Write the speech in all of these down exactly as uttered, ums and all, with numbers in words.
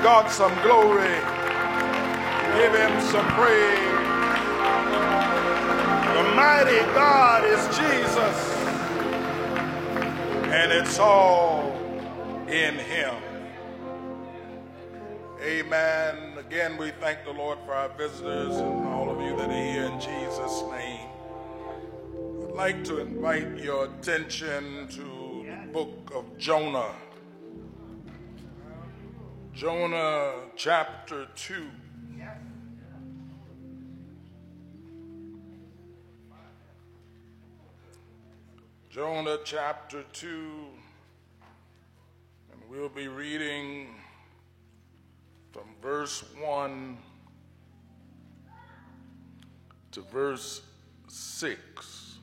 God some glory. Give him some praise. The mighty God is Jesus, and it's all in him. Amen. Again, we thank the Lord for our visitors and all of you that are here in Jesus' name. I'd like to invite your attention to the book of Jonah. Jonah chapter two. Jonah chapter two, and we'll be reading from verse one to verse six.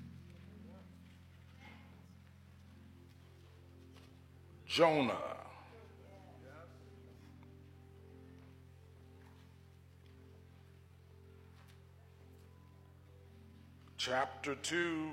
Jonah. Chapter two,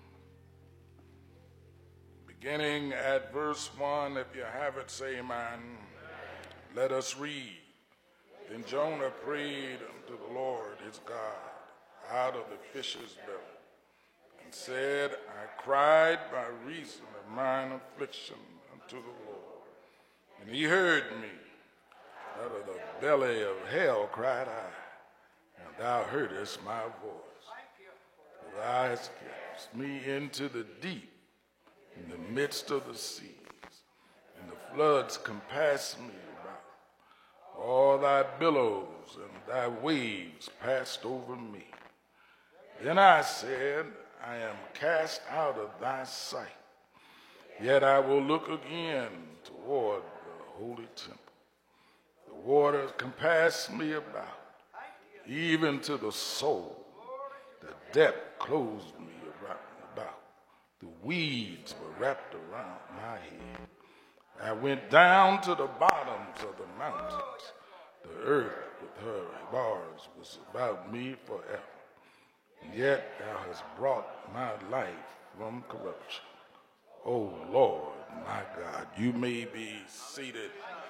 beginning at verse one. If you have it, say amen. Let us read. Then Jonah prayed unto the Lord his God out of the fish's belly, and said, I cried by reason of mine affliction unto the Lord, and he heard me. Out of the belly of hell cried I, and thou heardest my voice. Thou hast cast me into the deep, in the midst of the seas, and the floods compassed me about. All thy billows and thy waves passed over me. Then I said, I am cast out of thy sight, yet I will look again toward the holy temple. The waters compassed me about, even to the soul. The depth closed me about. The weeds were wrapped around my head. I went down to the bottoms of the mountains. The earth with her bars was about me forever. And yet thou hast brought my life from corruption. O Lord, my God, you may be seated.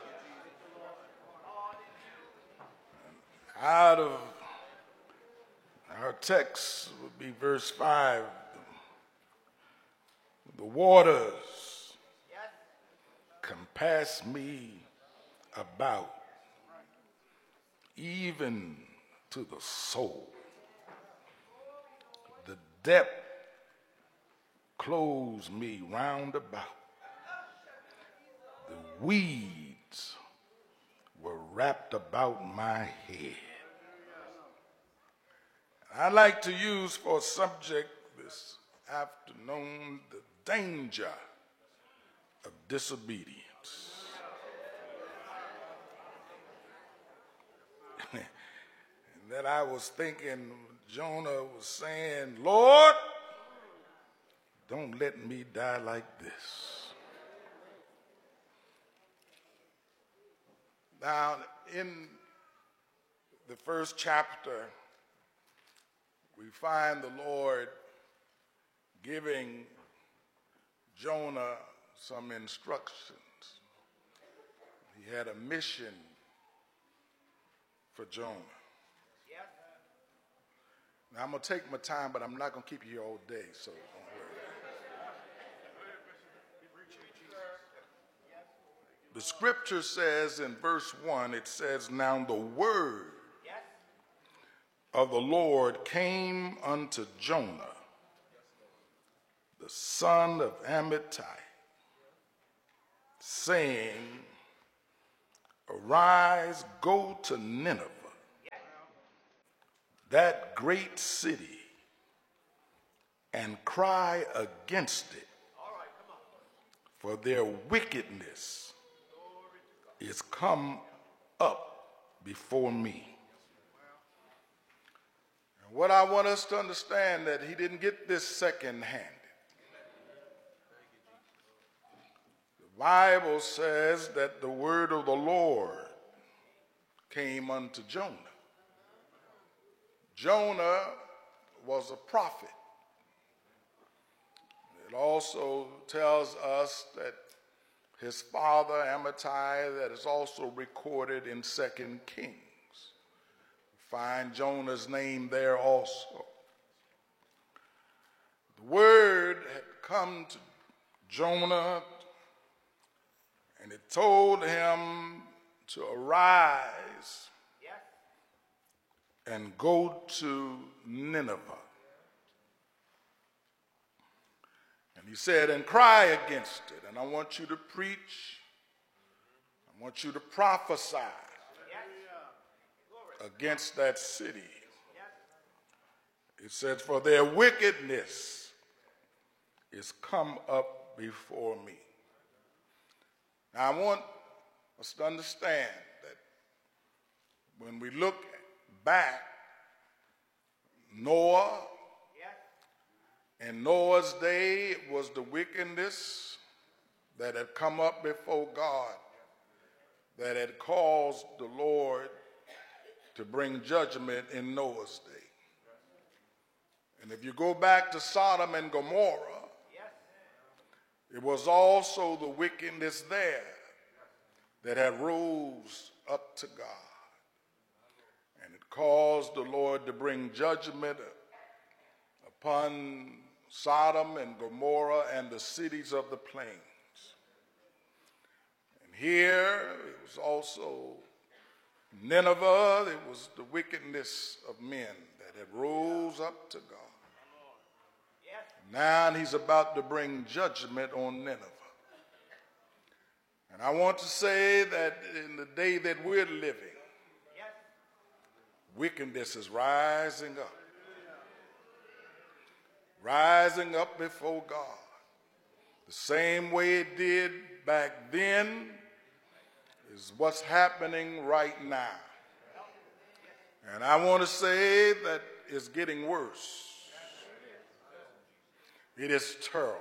Out of our text would be verse five. The waters compass me about, even to the soul. The depth closed me round about. The weeds were wrapped about my head. I'd like to use for a subject this afternoon the danger of disobedience. And that I was thinking, Jonah was saying, Lord, don't let me die like this. Now, in the first chapter, we find the Lord giving Jonah some instructions. He had a mission for Jonah. Now, I'm going to take my time, but I'm not going to keep you here all day, so don't worry. The scripture says in verse one, it says, now the word of the Lord came unto Jonah, the son of Amittai, saying, arise, go to Nineveh, that great city, and cry against it, for their wickedness is come up before me. And what I want us to understand, that he didn't get this second-handed. The Bible says that the word of the Lord came unto Jonah. Jonah was a prophet. It also tells us that his father Amittai, that is also recorded in Second Kings. Find Jonah's name there also. The word had come to Jonah, and it told him to arise and go to Nineveh. And he said, and cry against it. And I want you to preach. I want you to prophesy against that city. It says, for their wickedness is come up before me. Now I want us to understand that when we look back, Noah, in Noah's day, it was the wickedness that had come up before God that had caused the Lord to bring judgment in Noah's day. And if you go back to Sodom and Gomorrah, it was also the wickedness there that had rose up to God. And it caused the Lord to bring judgment upon Sodom and Gomorrah and the cities of the plains. And here it was also Nineveh, it was the wickedness of men that had rose up to God. Now he's about to bring judgment on Nineveh. And I want to say that in the day that we're living, wickedness is rising up. Rising up before God. The same way it did back then is what's happening right now. And I want to say that it's getting worse. It is terrible.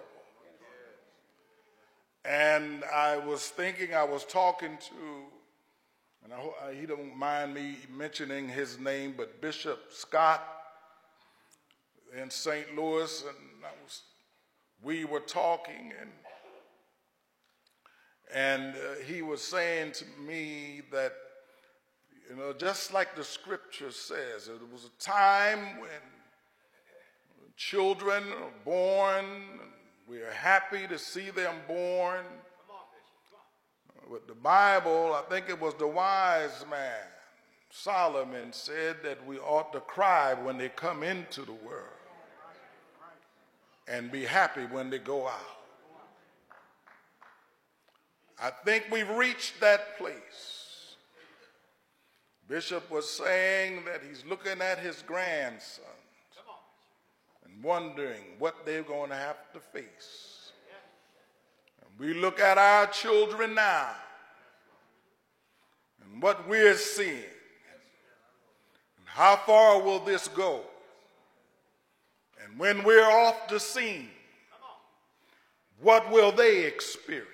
And I was thinking, I was talking to, and I hope he don't mind me mentioning his name, but Bishop Scott in Saint Louis, and I was, we were talking, and and uh, he was saying to me that, you know, just like the scripture says, it was a time when children are born, and we are happy to see them born. With the Bible, I think it was the wise man, Solomon, said that we ought to cry when they come into the world and be happy when they go out. I think we've reached that place. Bishop was saying that he's looking at his grandson and wondering what they're going to have to face. And we look at our children now and what we're seeing. And how far will this go? And when we're off the scene, what will they experience?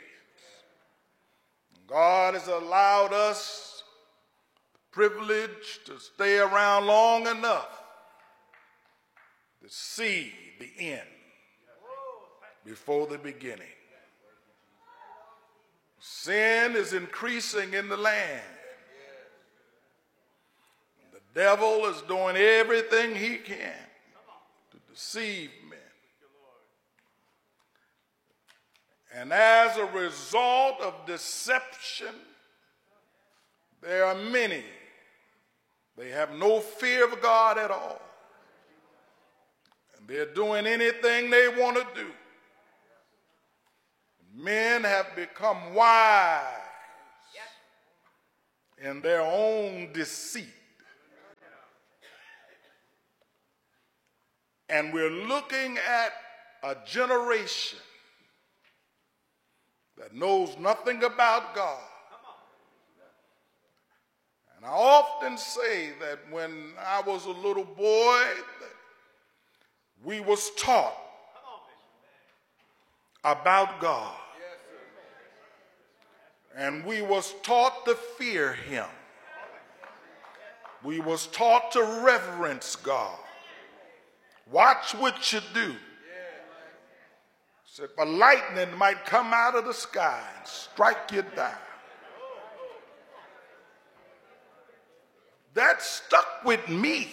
God has allowed us the privilege to stay around long enough to see the end before the beginning. Sin is increasing in the land. The devil is doing everything he can to deceive men. And as a result of deception, there are many. They have no fear of God at all. And they're doing anything they want to do. Men have become wise in their own deceit. And we're looking at a generation that knows nothing about God. And I often say that when I was a little boy, that we was taught about God. And we was taught to fear him. We was taught to reverence God. Watch what you do. Said, but lightning might come out of the sky and strike you down. That stuck with me.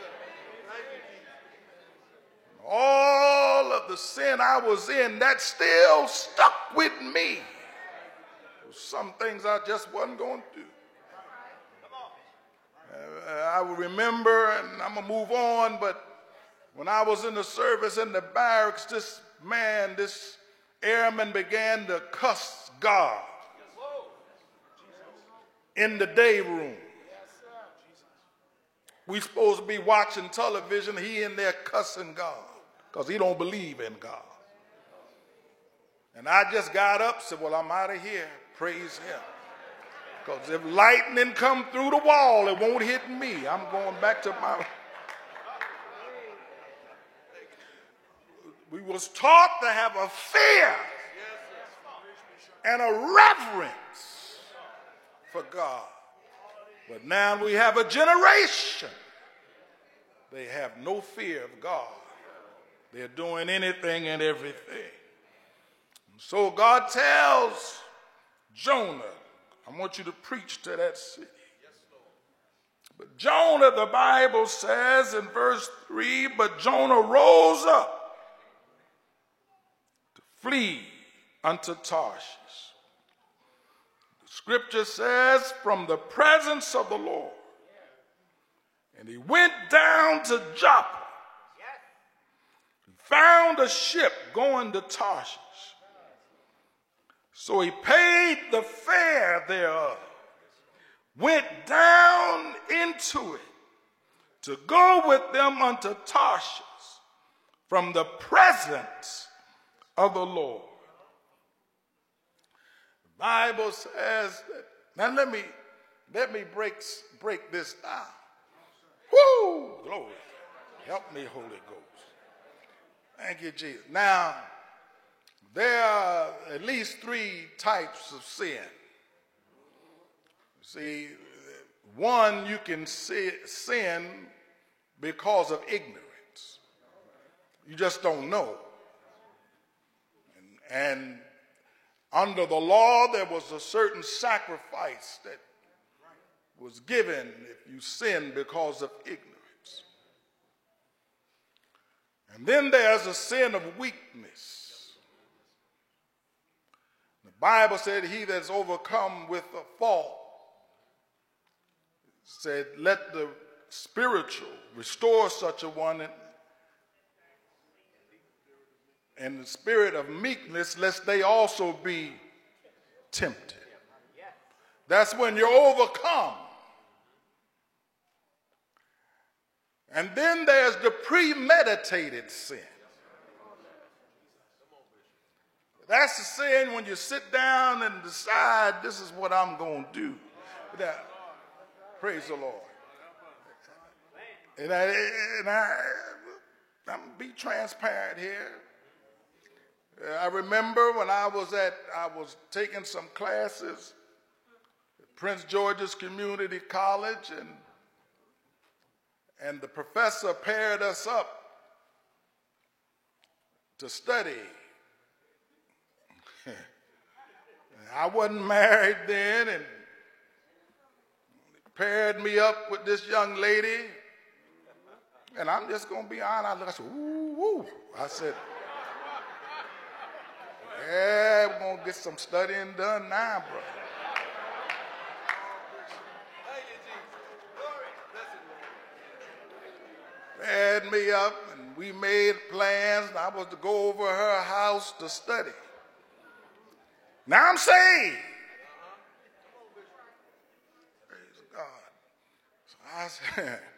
All of the sin I was in, that still stuck with me. Some things I just wasn't going to do. Uh, I will remember, and I'm going to move on, but when I was in the service in the barracks, this man, this airman began to cuss God in the day room. We supposed to be watching television, he in there cussing God because he don't believe in God. And I just got up and said, well, I'm out of here. Praise him. Because if lightning come through the wall, it won't hit me. I'm going back to my... We was taught to have a fear and a reverence for God. But now we have a generation. They have no fear of God. They're doing anything and everything. So God tells Jonah, I want you to preach to that city. But Jonah, the Bible says in verse three, but Jonah rose up to flee unto Tarshish. The scripture says, from the presence of the Lord. And he went down to Joppa. He found a ship going to Tarshish. So he paid the fare thereof, went down into it to go with them unto Tarshish from the presence of the Lord. The Bible says that, now let me, let me break, break this down. Woo! Glory. Help me, Holy Ghost. Thank you, Jesus. Now, there are at least three types of sin. See, one, you can see, sin because of ignorance. You just don't know. And, and under the law, there was a certain sacrifice that was given if you sin because of ignorance. And then there's a sin of weakness. The Bible said he that's overcome with a fault said, let the spiritual restore such a one, and, and the spirit of meekness, lest they also be tempted. That's when you're overcome. And then there's the premeditated sin. That's the sin when you sit down and decide this is what I'm going to do. That, praise the Lord. And I, and I, I'm going to be transparent here. I remember when I was at, I was taking some classes at Prince George's Community College, and and the professor paired us up to study. I wasn't married then, and paired me up with this young lady, and I'm just going to be honest. I said, ooh, woo. I said, yeah, we're going to get some studying done now, bro. Paired me up, and we made plans, and I was to go over her house to study. Now I'm saved. Praise God. So I said,